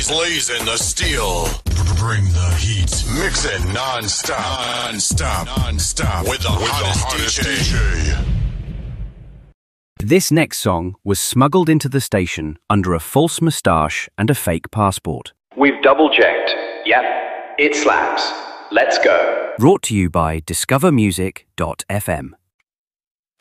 blazing the steel. Bring the heat. Mixing non-stop. With the hottest DJ. This next song was smuggled into the station under a false moustache and a fake passport. We've double-checked. Yep, it slaps. Let's go. Brought to you by discovermusic.fm.